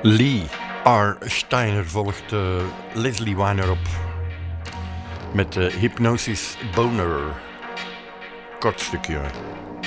Lee R. Steiner volgt Leslie Weiner op met Hypnosis Boner. Kort stukje.